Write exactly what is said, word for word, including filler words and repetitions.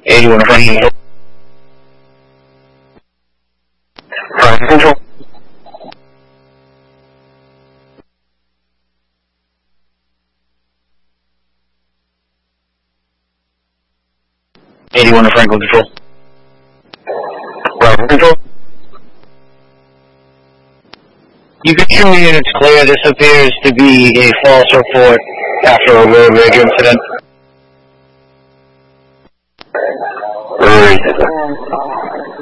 eighty-one Franklin. Franklin Control. eighty-one to Franklin Control. Franklin Control. You can show me units clear. This appears to be a false report after a road rage incident. Right.